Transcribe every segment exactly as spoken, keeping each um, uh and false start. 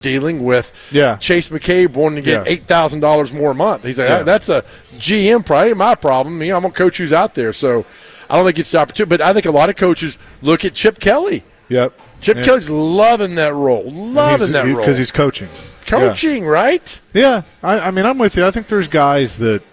dealing with yeah. Chase McCabe wanting to get yeah. eight thousand dollars more a month. He's like, yeah. that's a G M probably my problem. Me, I'm going to coach who's out there. So I don't think it's the opportunity. But I think a lot of coaches look at Chip Kelly. Yep. Chip and Kelly's loving that role. Loving that he, role. Because he's coaching. Coaching, yeah. right? Yeah. I, I mean, I'm with you. I think there's guys that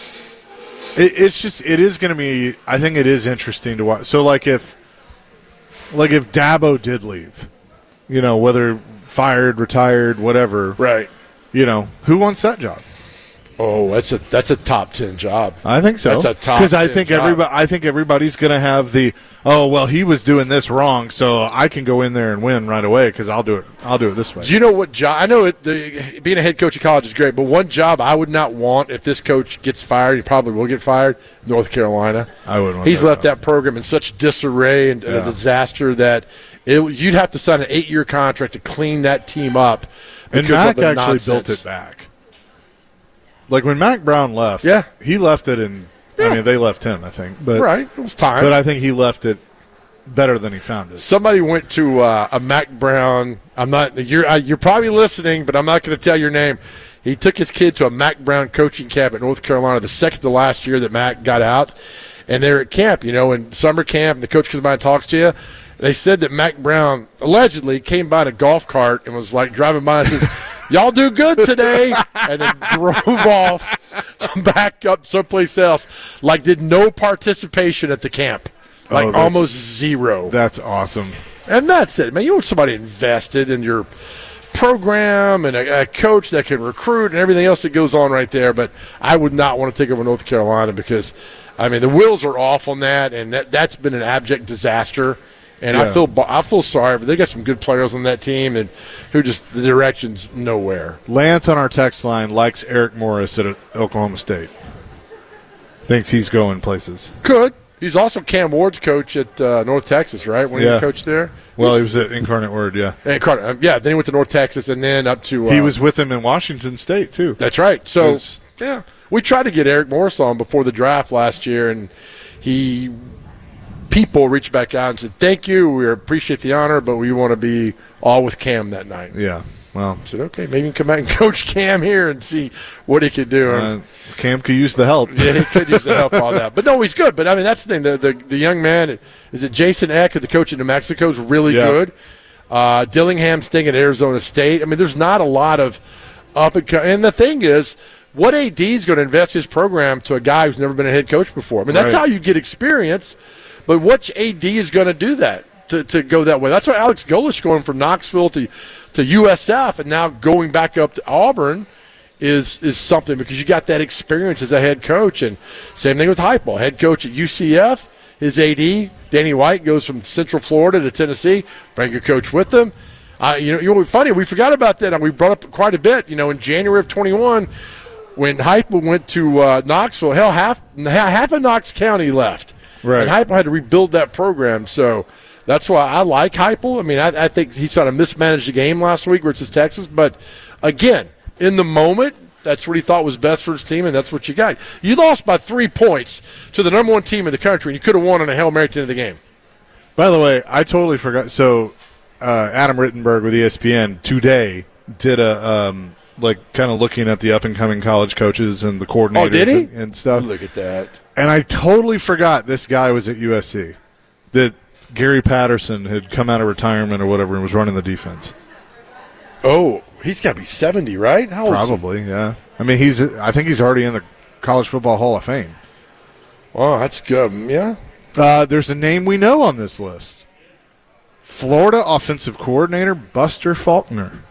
it, it's just, it is going to be, I think it is interesting to watch. So, like, if, like, if Dabo did leave, you know, whether fired, retired, whatever. Right. You know, who wants that job? Oh, that's a that's a top ten job. I think so. That's a top because I think job. everybody. I think everybody's going to have the oh well he was doing this wrong, so I can go in there and win right away because I'll do it. I'll do it this way. Do you know what job? I know it, the, being a head coach of college is great, but one job I would not want if this coach gets fired. He probably will get fired. North Carolina. I wouldn't. Want He's that left job. that program in such disarray and, and yeah. a disaster that it, you'd have to sign an eight-year contract to clean that team up. And Mac actually nonsense. built it back. Like when Mac Brown left, yeah. he left it in. Yeah. I mean, they left him, I think, but right, it was time. But I think he left it better than he found it. Somebody went to uh, a Mac Brown. I'm not. You're uh, you're probably listening, but I'm not going to tell your name. He took his kid to a Mac Brown coaching camp at North Carolina, the second to last year that Mac got out, and they're at camp. You know, in summer camp, and the coach comes by and talks to you. They said that Mac Brown allegedly came by in a golf cart and was like driving by and says, y'all do good today, and then drove off back up someplace else, like did no participation at the camp, like oh, almost zero. That's awesome. And that's it, man. You want somebody invested in your program and a, a coach that can recruit and everything else that goes on right there, but I would not want to take over North Carolina because, I mean, the wheels are off on that, and that, that's been an abject disaster. And yeah. I feel I feel sorry, but they got some good players on that team, and who just the direction's nowhere. Lance on our text line likes Eric Morris at Oklahoma State. Thinks he's going places. Could he's also Cam Ward's coach at uh, North Texas, right? When yeah. he coached there. Well, he's, he was at Incarnate Word, yeah. Incarnate, yeah. Then he went to North Texas, and then up to. Uh, he was with him in Washington State too. That's right. So His, yeah, we tried to get Eric Morris on before the draft last year, and he. People reached back out and said, thank you, we appreciate the honor, but we want to be all with Cam that night. Yeah, well. I said, okay, maybe you can come back and coach Cam here and see what he could do. Uh, Cam could use the help. Yeah, he could use the help on that. But, no, he's good. But, I mean, that's the thing. The the, the young man, is it Jason Eck, the coach in New Mexico, is really yeah. good. Uh, Dillingham staying at Arizona State. I mean, there's not a lot of up and coming. And the thing is, what A D is going to invest his program to a guy who's never been a head coach before? I mean, that's right. how you get experience. But which A D is going to do that, to, to go that way? That's why Alex Golesh going from Knoxville to, to U S F and now going back up to Auburn is is something because you got that experience as a head coach. And same thing with Heupel, head coach at U C F. His A D, Danny White, goes from Central Florida to Tennessee. Bring your coach with them. Uh, you know, you know, funny, we forgot about that. We brought up quite a bit. You know, in January of twenty-one, when Heupel went to uh, Knoxville, hell, half half of Knox County left. Right. And Heupel had to rebuild that program, so that's why I like Heupel. I mean, I, I think he sort of mismanaged the game last week versus Texas, but again, in the moment, that's what he thought was best for his team, and that's what you got. You lost by three points to the number one team in the country, and you could have won on a Hail Mary at the end of the game. By the way, I totally forgot. So uh, Adam Rittenberg with E S P N today did a um, like kind of looking at the up and coming college coaches and the coordinators oh, did he? and, and stuff. Look at that. And I totally forgot this guy was at U S C. That Gary Patterson had come out of retirement or whatever and was running the defense. Oh, he's got to be seventy, right? How old Probably, is he? Yeah. I mean, he's. I think he's already in the College Football Hall of Fame. Oh, that's good. Yeah. Uh, there's a name we know on this list. Florida offensive coordinator Buster Faulkner.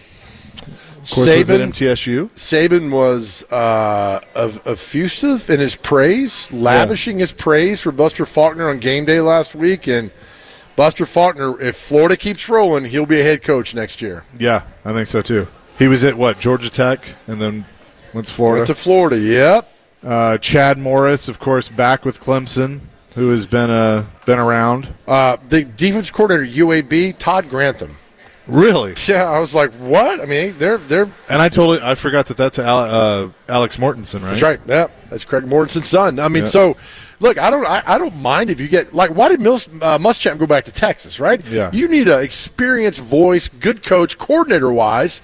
Of course, Saban, was at M T S U. Saban was uh, effusive in his praise, lavishing yeah. his praise for Buster Faulkner on game day last week. And Buster Faulkner, if Florida keeps rolling, he'll be a head coach next year. Yeah, I think so too. He was at, what, Georgia Tech and then went to Florida? Went to Florida, yep. Uh, Chad Morris, of course, back with Clemson, who has been uh, been around. Uh, the defense coordinator, U A B, Todd Grantham. Really? Yeah, I was like, what? I mean, they're they're. And I totally I forgot that that's Ale, uh, Alex Mortensen, right? That's right. Yeah, that's Craig Mortensen's son. I mean, yeah. so look, I don't, I, I don't mind if you get like. Why did Mills, uh, Muschamp go back to Texas? Right? Yeah. You need an experienced voice, good coach, coordinator wise.